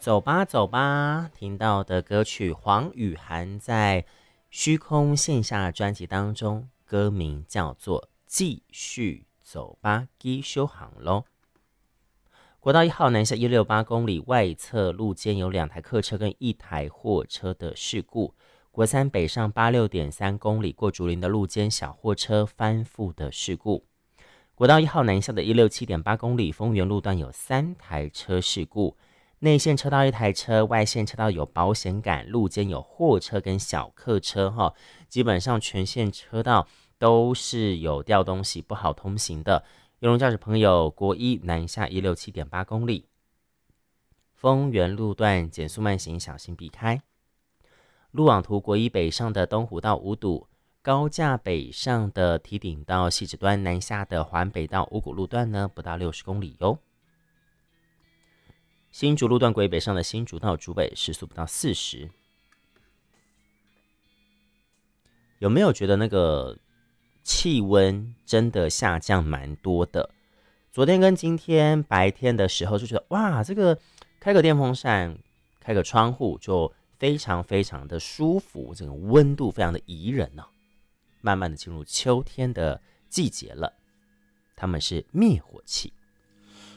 走吧走吧，听到的歌曲黄雨涵在《虚空线下》专辑当中，歌名叫做《继续走吧》，继续行咯。国道1号南下168公里外侧路肩有2台客车跟1台货车的事故。国三北上86.3公里过竹林的路肩小货车翻覆的事故。国道1号南下的167.8公里丰原路段有3台车事故，内线车道1台车，外线车道有保险杆，路肩有货车跟小客车基本上全线车道都是有掉东西不好通行的。邮容驾驶朋友，国一南下167.8公里，丰原路段减速慢行，小心避开。路网图国一北上的东湖道五堵，高架北上的堤顶到汐止端南下的环北道五股路段呢，不到60公里哟。新竹路段国一北上的新竹到竹北时速不到40。有没有觉得那个气温真的下降蛮多的？昨天跟今天白天的时候就觉得哇，这个开个电风扇，开个窗户就非常非常的舒服，这个温度非常的宜人慢慢的进入秋天的季节了，它们是灭火器。